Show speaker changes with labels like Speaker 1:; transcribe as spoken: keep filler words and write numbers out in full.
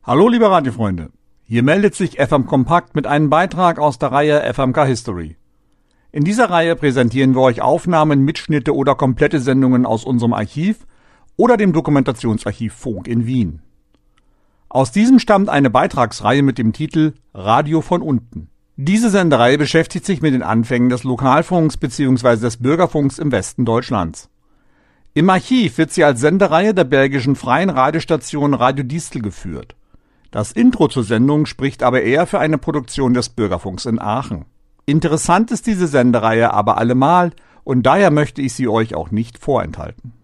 Speaker 1: Hallo liebe Radiofreunde, hier meldet sich F M Kompakt mit einem Beitrag aus der Reihe F M K History. In dieser Reihe präsentieren wir euch Aufnahmen, Mitschnitte oder komplette Sendungen aus unserem Archiv oder dem Dokumentationsarchiv Funk in Wien. Aus diesem stammt eine Beitragsreihe mit dem Titel Radio von unten. Diese Sendereihe beschäftigt sich mit den Anfängen des Lokalfunks bzw. des Bürgerfunks im Westen Deutschlands. Im Archiv wird sie als Sendereihe der belgischen freien Radiostation Radio Distel geführt. Das Intro zur Sendung spricht aber eher für eine Produktion des Bürgerfunks in Aachen. Interessant ist diese Sendereihe aber allemal und daher möchte ich sie euch auch nicht vorenthalten.